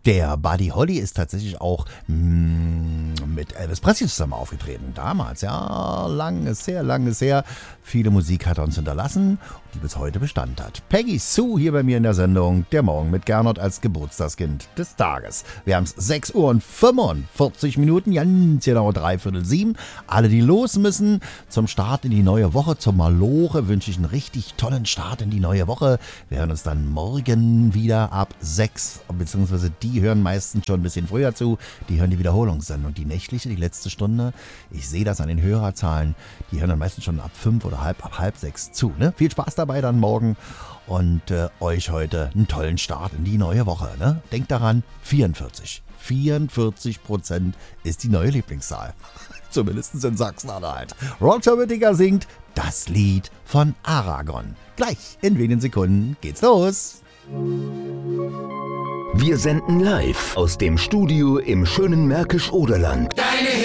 Der Buddy Holly ist tatsächlich auch mit Elvis Presley zusammen aufgetreten. Damals, ja, sehr lang ist her. Viele Musik hat er uns hinterlassen, die bis heute Bestand hat. Peggy Sue hier bei mir in der Sendung. Der Morgen mit Gernot als Geburtstagskind des Tages. Wir haben es 6 Uhr und 45 Minuten, ganz genau 6:45. Alle, die los müssen zum Start in die neue Woche, zum Maloche, wünsche ich einen richtig tollen Start in die neue Woche. Wir hören uns dann morgen wieder ab 6, beziehungsweise die hören meistens schon ein bisschen früher zu. Die hören die Wiederholungssendung, die nächtliche, die letzte Stunde. Ich sehe das an den Hörerzahlen. Die hören dann meistens schon ab 5 oder ab halb 6 zu. Ne? Viel Spaß dabei dann morgen und euch heute einen tollen Start in die neue Woche. Ne? Denkt daran, 44%. 44% ist die neue Lieblingszahl. Zumindest in Sachsen-Anhalt. Roger Whittaker singt das Lied von Aragon. Gleich in wenigen Sekunden geht's los. Wir senden live aus dem Studio im schönen Märkisch-Oderland.